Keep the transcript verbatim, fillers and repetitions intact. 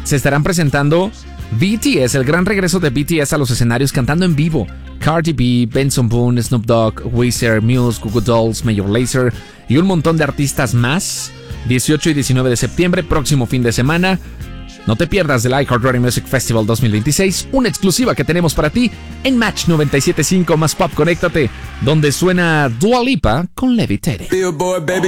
se estarán presentando B T S, el gran regreso de B T S a los escenarios cantando en vivo. Cardi B, Benson Boone, Snoop Dogg, Weezer, Muse, Goo Goo Dolls, Major Lazer y un montón de artistas más. dieciocho y diecinueve de septiembre, próximo fin de semana. No te pierdas del iHeartRadio Music Festival dos mil veintiséis, una exclusiva que tenemos para ti en Match noventa y siete punto cinco más Pop. Conéctate, donde suena Dua Lipa con Levitating.